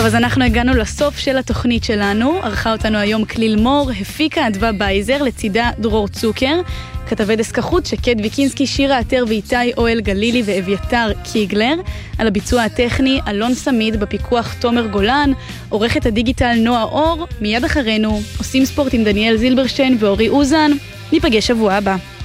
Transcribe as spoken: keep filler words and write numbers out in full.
טוב, אז אנחנו הגענו לסוף של התוכנית שלנו. ערכה אותנו היום כליל מור, הפיקה אדווה בייזר, לצידה דרור צוקר, כתבי דסק החוץ שקד ויקינסקי, שירה עטר ואיתי אוהל גלילי ואביתר קיגלר. על הביצוע הטכני אלון סמיד, בפיקוח תומר גולן, עורכת הדיגיטל נועה אור. מיד אחרינו עושים ספורט עם דניאל זילברשטיין ואורי אוזן. ניפגש שבוע הבא.